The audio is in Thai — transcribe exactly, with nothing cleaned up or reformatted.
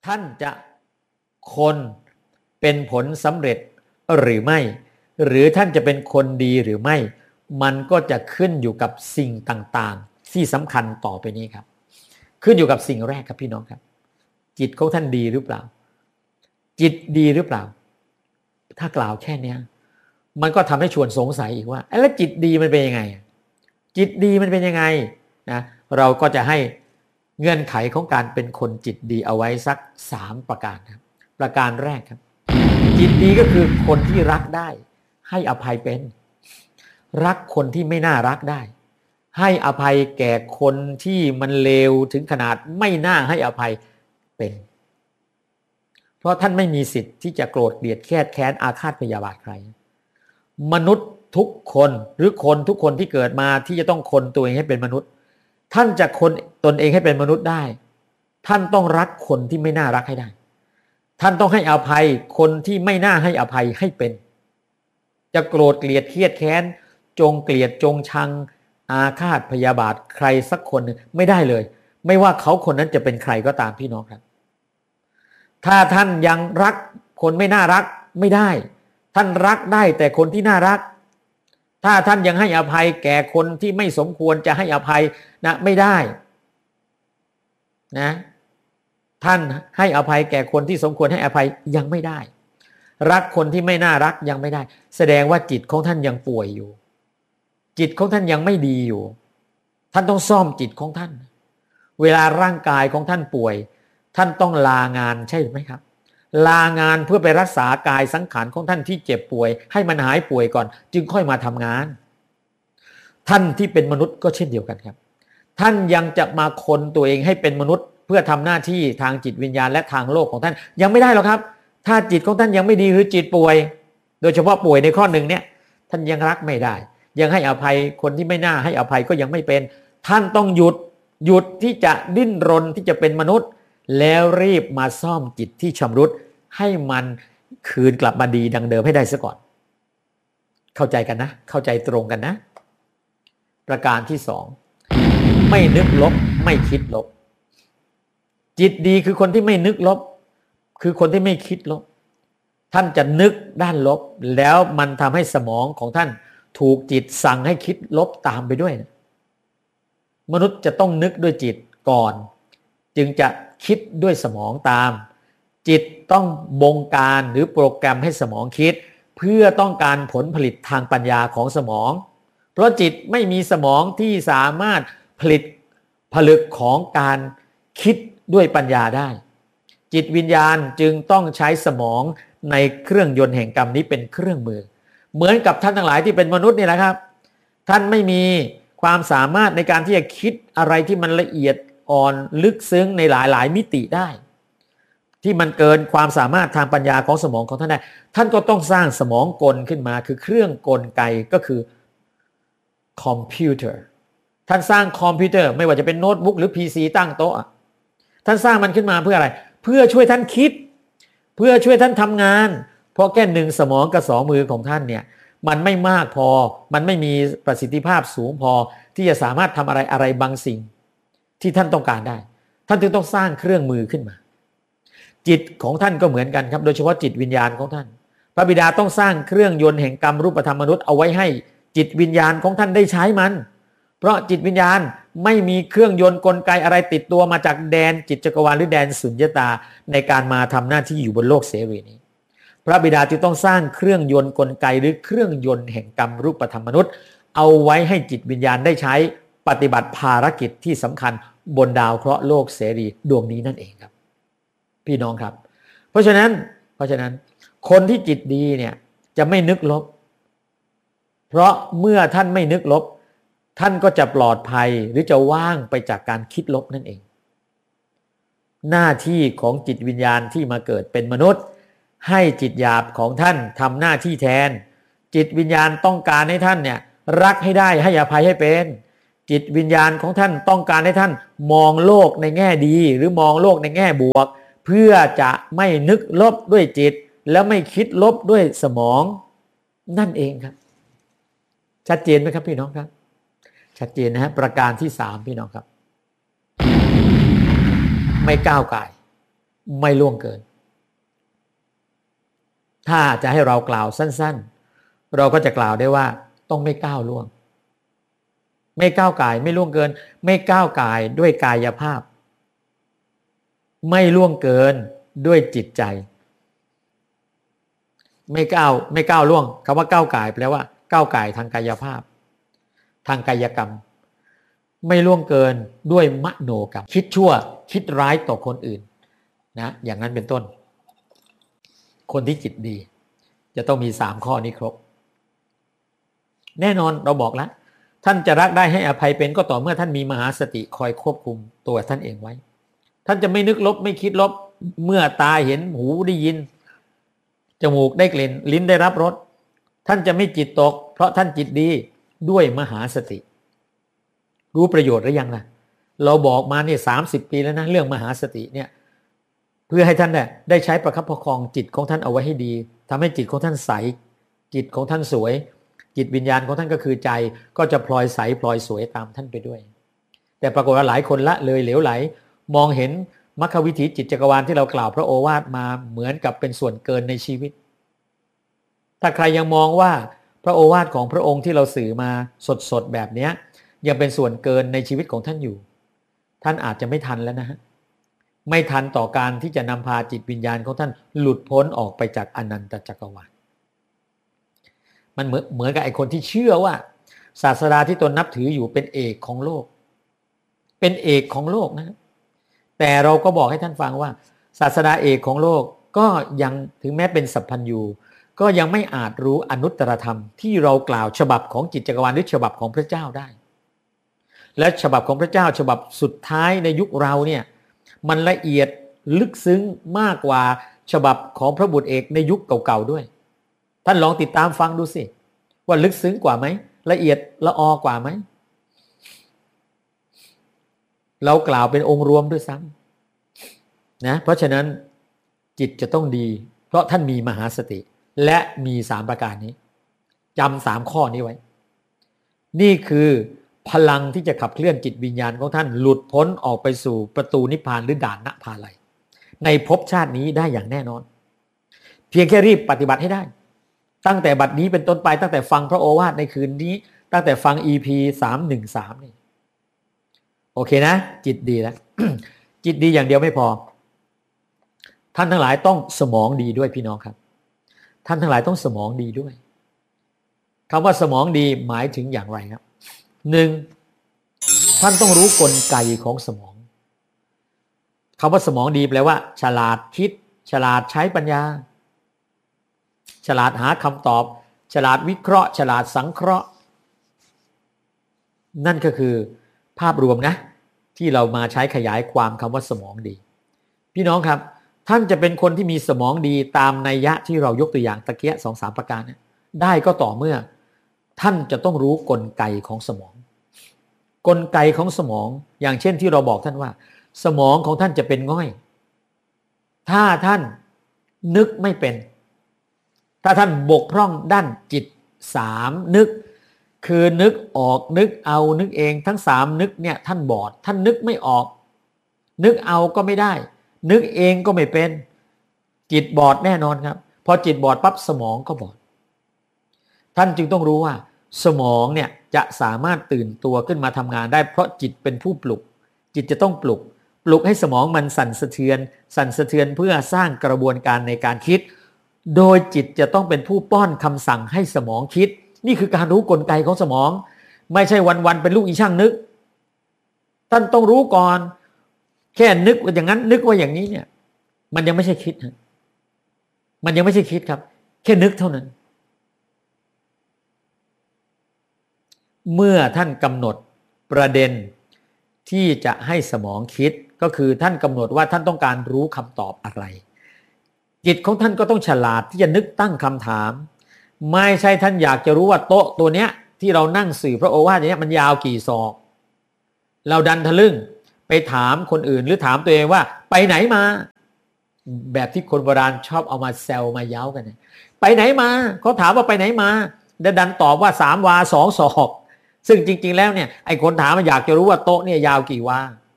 ท่านจะคนเป็นผลสำเร็จหรือไม่หรือท่านจะเป็นคนดีหรือไม่มันก็จะขึ้นอยู่กับสิ่งต่างๆที่สำคัญต่อไปนี้ครับขึ้นอยู่กับสิ่งแรกครับพี่น้องครับจิตของท่านดีหรือเปล่าจิตดีหรือเปล่าถ้ากล่าวแค่นี้มันก็ทำให้ชวนสงสัยอีกว่าแล้วจิตดีมันเป็นยังไงจิตดีมันเป็นยังไงนะเราก็จะให้เงื่อนไขของการเป็นคนจิตดีเอาไว้สักสามประการครับประการแรกครับจิตดีก็คือคนที่รักได้ให้อภัยเป็นรักคนที่ไม่น่ารักได้ให้อภัยแก่คนที่มันเลวถึงขนาดไม่น่าให้อภัยเป็นเพราะท่านไม่มีสิทธิ์ที่จะโกรธเกลียดแค้นแค้นอาฆาตพยาบาทใครมนุษย์ทุกคนหรือคนทุกคนที่เกิดมาที่จะต้องคนตัวเองให้เป็นมนุษย์ท่านจะคนตนเองให้เป็นมนุษย์ได้ท่านต้องรักคนที่ไม่น่ารักให้ได้ท่านต้องให้อภัยคนที่ไม่น่าให้อภัยให้เป็นจะโกรธเกลียดเครียดแค้นจงเกลียดจงชังอาฆาตพยาบาทใครสักคนนึงไม่ได้เลยไม่ว่าเขาคนนั้นจะเป็นใครก็ตามพี่น้องครับถ้าท่านยังรักคนไม่น่ารักไม่ได้ท่านรักได้แต่คนที่น่ารักถ้าท่านยังให้อภัยแก่คนที่ไม่สมควรจะให้อภัยนะไม่ได้นะท่านให้อภัยแก่คนที่สมควรให้อภัยยังไม่ได้รักคนที่ไม่น่ารักยังไม่ได้แสดงว่าจิตของท่านยังป่วยอยู่จิตของท่านยังไม่ดีอยู่ท่านต้องซ่อมจิตของท่านเวลาร่างกายของท่านป่วยท่านต้องลางานใช่ไหมครับลางานเพื่อไปรักษากายสังขารของท่านที่เจ็บป่วยให้มันหายป่วยก่อนจึงค่อยมาทำงานท่านที่เป็นมนุษย์ก็เช่นเดียวกันครับท่านยังจะมาคนตัวเองให้เป็นมนุษย์เพื่อทำหน้าที่ทางจิตวิญญาณและทางโลกของท่านยังไม่ได้หรอกครับถ้าจิตของท่านยังไม่ดีคือจิตป่วยโดยเฉพาะป่วยในข้อหนึ่งเนี่ยท่านยังรักไม่ได้ยังให้อภัยคนที่ไม่น่าให้อภัยก็ยังไม่เป็นท่านต้องหยุดหยุดที่จะดิ้นรนที่จะเป็นมนุษย์แล้วรีบมาซ่อมจิตที่ชำรุดให้มันคืนกลับมาดีดังเดิมให้ได้ซะก่อนเข้าใจกันนะเข้าใจตรงกันนะประการที่สองไม่นึกลบไม่คิดลบจิตดีคือคนที่ไม่นึกลบคือคนที่ไม่คิดลบท่านจะนึกด้านลบแล้วมันทำให้สมองของท่านถูกจิตสั่งให้คิดลบตามไปด้วยนะมนุษย์จะต้องนึกด้วยจิตก่อนจึงจะคิดด้วยสมองตามจิตต้องบงการหรือโปรแกรมให้สมองคิดเพื่อต้องการผลผลิตทางปัญญาของสมองเพราะจิตไม่มีสมองที่สามารถผลิตผลึกของการคิดด้วยปัญญาได้จิตวิญญาณจึงต้องใช้สมองในเครื่องยนต์แห่งกรรมนี้เป็นเครื่องมือเหมือนกับท่านทั้งหลายที่เป็นมนุษย์นี่แหละครับท่านไม่มีความสามารถในการที่จะคิดอะไรที่มันละเอียดอ่อนลึกซึ้งในหลายๆมิติได้ที่มันเกินความสามารถทางปัญญาของสมองของท่านได้ท่านก็ต้องสร้างสมองกลขึ้นมาคือเครื่องกลไกก็คือคอมพิวเตอร์ท่านสร้างคอมพิวเตอร์ไม่ว่าจะเป็นโน้ตบุ๊กหรือ พี ซี ตั้งโต๊ะท่านสร้างมันขึ้นมาเพื่ออะไรเพื่อช่วยท่านคิดเพื่อช่วยท่านทำงานเพราะแค่หนึ่งสมองกับสองมือของท่านเนี่ยมันไม่มากพอมันไม่มีประสิทธิภาพสูงพอที่จะสามารถทำอะไรอะไรบางสิ่งที่ท่านต้องการได้ท่านจึงต้องสร้างเครื่องมือขึ้นมาจิตของท่านก็เหมือนกันครับโดยเฉพาะจิตวิญญาณของท่านพระบิดาต้องสร้างเครื่องยนต์แห่งกรรมรูปธรรมมนุษย์เอาไว้ให้จิตวิญญาณของท่านได้ใช้มันเพราะจิตวิญญาณไม่มีเครื่องยนต์กลไกอะไรติดตัวมาจากแดนจิตจักรวาลหรือแดนสุญญตาในการมาทำหน้าที่อยู่บนโลกเสรีนี้พระบิดาจึงต้องสร้างเครื่องยนต์กลไกหรือเครื่องยนต์แห่งกรรมรูปธรรมมนุษย์เอาไว้ให้จิตวิญญาณได้ใช้ปฏิบัติภารกิจที่สำคัญบนดาวเคราะห์โลกเสรีดวงนี้นั่นเองครับพี่น้องครับเพราะฉะนั้นเพราะฉะนั้นคนที่จิตดีเนี่ยจะไม่นึกลบเพราะเมื่อท่านไม่นึกลบท่านก็จะปลอดภัยหรือจะว่างไปจากการคิดลบนั่นเองหน้าที่ของจิตวิญญาณที่มาเกิดเป็นมนุษย์ให้จิตหยาบของท่านทำหน้าที่แทนจิตวิญญาณต้องการให้ท่านเนี่ยรักให้ได้ให้อภัยให้เป็นจิตวิญญาณของท่านต้องการให้ท่านมองโลกในแง่ดีหรือมองโลกในแง่บวกเพื่อจะไม่นึกลบด้วยจิตแล้วไม่คิดลบด้วยสมองนั่นเองครับชัดเจนไหมครับพี่น้องครับชัดเจนนะฮะประการที่สามพี่น้องครับไม่ก้าวก่ายไม่ล่วงเกินถ้าจะให้เรากล่าวสั้นๆเราก็จะกล่าวได้ว่าต้องไม่ก้าวล่วงไม่ก้าวก่ายไม่ล่วงเกินไม่ก้าวก่ายด้วยกายภาพไม่ล่วงเกินด้วยจิตใจไม่ก้าวไม่ก้าวล่วงคำว่าก้าวก่ายแปลว่าก้าวก่ายทางกายภาพทางกายกรรมไม่ล่วงเกินด้วยมโนกรรมคิดชั่วคิดร้ายต่อคนอื่นนะอย่างนั้นเป็นต้นคนที่จิตดีจะต้องมีสามข้อนี้ครบแน่นอนเราบอกแล้วท่านจะรักได้ให้อภัยเป็นก็ต่อเมื่อท่านมีมหาสติคอยควบคุมตัวท่านเองไว้ท่านจะไม่นึกลบไม่คิดลบเมื่อตาเห็นหูได้ยินจมูกได้กลิ่นลิ้นได้รับรสท่านจะไม่จิตตกเพราะท่านจิตดีด้วยมหาสติรู้ประโยชน์หรือยังล่ะเราบอกมาเนี่ยสามสิบปีแล้วนะเรื่องมหาสติเนี่ยเพื่อให้ท่านเนี่ยได้ใช้ประคับประคองจิตของท่านเอาไว้ให้ดีทำให้จิตของท่านใสจิตของท่านสวยจิตวิญญาณของท่านก็คือใจก็จะพลอยใสพลอยสวยตามท่านไปด้วยแต่ปรากฏว่าหลายคนละเลยเหลวไหลมองเห็นมรรควิถีจิตจักรวาลที่เรากล่าวพระโอวาทมาเหมือนกับเป็นส่วนเกินในชีวิตถ้าใครยังมองว่าพระโอวาทของพระองค์ที่เราสื่อมาสดๆแบบนี้ยังเป็นส่วนเกินในชีวิตของท่านอยู่ท่านอาจจะไม่ทันแล้วนะฮะไม่ทันต่อการที่จะนำพาจิตวิญญาณของท่านหลุดพ้นออกไปจากอนันตจักรวาลมันเหมือนเหมือนกับไอ้คนที่เชื่อว่าศาสดาที่ตนนับถืออยู่เป็นเอกของโลกเป็นเอกของโลกนะแต่เราก็บอกให้ท่านฟังว่าศาสดาเอกของโลกก็ยังถึงแม้เป็นสัพพัญญูก็ยังไม่อาจรู้อนุตตรธรรมที่เรากล่าวฉบับของจิตจักรวาลหรือฉบับของพระเจ้าได้และฉบับของพระเจ้าฉบับสุดท้ายในยุคเราเนี่ยมันละเอียดลึกซึ้งมากกว่าฉบับของพระบุตรเอกในยุคเก่าๆด้วยท่านลองติดตามฟังดูสิว่าลึกซึ้งกว่าไหมละเอียดละออกว่าไหมเรากล่าวเป็นองค์รวมด้วยซ้ำนะเพราะฉะนั้นจิตจะต้องดีเพราะท่านมีมหาสติและมีสามประการนี้จำสามข้อนี้ไว้นี่คือพลังที่จะขับเคลื่อนจิตวิญญาณของท่านหลุดพ้นออกไปสู่ประตูนิพพานหรือด่านนภาลัยในภพชาตินี้ได้อย่างแน่นอนเพียงแค่รีบปฏิบัติให้ได้ตั้งแต่บัดนี้เป็นต้นไปตั้งแต่ฟังพระโอวาทในคืนนี้ตั้งแต่ฟัง อี พี สามหนึ่งสามนี่โอเคนะจิตดีแล้ว จิตดีอย่างเดียวไม่พอท่านทั้งหลายต้องสมองดีด้วยพี่น้องครับท่านทั้งหลายต้องสมองดีด้วยคำว่าสมองดีหมายถึงอย่างไรครับหนึ่งท่านต้องรู้กลไกของสมองคำว่าสมองดีแปลว่าฉลาดคิดฉลาดใช้ปัญญาฉลาดหาคำตอบฉลาดวิเคราะห์ฉลาดสังเคราะห์นั่นก็คือภาพรวมนะที่เรามาใช้ขยายความคำว่าสมองดีพี่น้องครับท่านจะเป็นคนที่มีสมองดีตามนัยยะที่เรายกตัวอย่างตะเกียะสองสามประการเนี่ยได้ก็ต่อเมื่อท่านจะต้องรู้กลไกของสมองกลไกของสมองอย่างเช่นที่เราบอกท่านว่าสมองของท่านจะเป็นง่อยถ้าท่านนึกไม่เป็นถ้าท่านบกพร่องด้านจิตสามนึกคือนึกออกนึกเอานึกเองทั้งสามนึกเนี่ยท่านบอดท่านนึกไม่ออกนึกเอาก็ไม่ได้นึกเองก็ไม่เป็นจิตบอดแน่นอนครับพอจิตบอดปั๊บสมองก็บอดท่านจึงต้องรู้ว่าสมองเนี่ยจะสามารถตื่นตัวขึ้นมาทำงานได้เพราะจิตเป็นผู้ปลุกจิตจะต้องปลุกปลุกให้สมองมันสั่นสะเทือนสั่นสะเทือนเพื่อสร้างกระบวนการในการคิดโดยจิตจะต้องเป็นผู้ป้อนคำสั่งให้สมองคิดนี่คือการรู้กลไกของสมองไม่ใช่วันๆเป็นลูกอีช่างนึกท่านต้องรู้ก่อนแค่นึกว่าอย่างนั้นนึกว่าอย่างนี้เนี่ยมันยังไม่ใช่คิดนะมันยังไม่ใช่คิดครับแค่นึกเท่านั้นเมื่อท่านกำหนดประเด็นที่จะให้สมองคิดก็คือท่านกำหนดว่าท่านต้องการรู้คำตอบอะไรจิตของท่านก็ต้องฉลาดที่จะนึกตั้งคำถามไม่ใช่ท่านอยากจะรู้ว่าโต๊ะตัวเนี้ยที่เรานั่งสื่อพระโอวาทอย่างเนี้ยมันยาวกี่ศอกเราดันทะลึ่งไปถามคนอื่นหรือถามตัวเองว่าไปไหนมาแบบที่คนโบราณชอบเอามาแซวมาเย้ากันไปไหนมาเขาถามว่าไปไหนมาแล้วดันตอบว่าสามวาสองศอกซึ่งจริงๆแล้วเนี่ยไอ้คนถามมันอยากจะรู้ว่าโต๊ะเนี่ยยาวกี่วา